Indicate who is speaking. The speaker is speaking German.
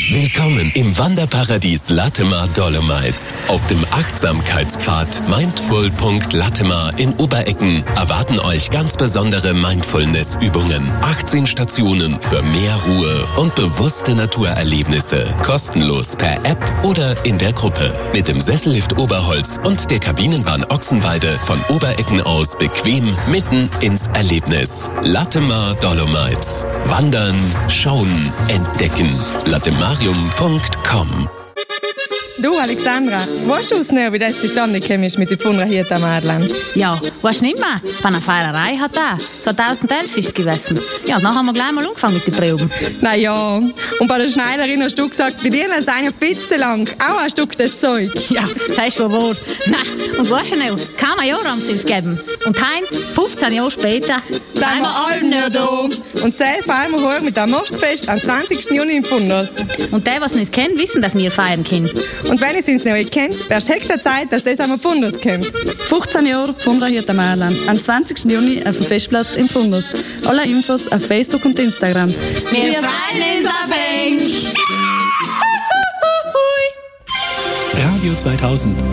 Speaker 1: Willkommen im Wanderparadies Latemar Dolomites. Auf dem Achtsamkeitspfad Mindful.Latemar in Oberecken erwarten euch ganz besondere Mindfulness-Übungen. 18 Stationen für mehr Ruhe und bewusste Naturerlebnisse. Kostenlos per App oder in der Gruppe. Mit dem Sessellift Oberholz und der Kabinenbahn Ochsenweide von Oberecken aus bequem mitten ins Erlebnis. Latemar Dolomites. Wandern, schauen, entdecken. latemarium.com.
Speaker 2: Du, Alexandra, weißt du noch, wie das zustande gekommen ist mit den Pfundern hier am Adland?
Speaker 3: Ja, weißt du nicht mehr? Bei einer Feierei hat er. 2011 ist es gewesen. Ja, und dann haben wir gleich mal angefangen mit den Proben.
Speaker 2: Naja, und bei der Schneiderin hast du gesagt, die Dirnen seien ein bisschen lang. Auch ein Stück das Zeug.
Speaker 3: Ja, sagst du wohl. Nein, und weißt du noch, kaum ein Jahr haben sie es gegeben. Und heute, 15 Jahre später,
Speaker 2: sind wir alle nicht da. Und so feiern wir heute mit dem Mostsfest am 20. Juni im Fundus.
Speaker 3: Und die, was nicht kennen, wissen, dass wir feiern können.
Speaker 2: Und wenn ihr es noch nicht kennt, wäre es höchste Zeit, dass das am Fundus kennt.
Speaker 4: 15 Jahre Pfundler hier am Adland. Am 20. Juni auf dem Festplatz im Fundus. Alle Infos auf Facebook und Instagram.
Speaker 3: Wir freuen uns auf euch!
Speaker 5: Radio 2000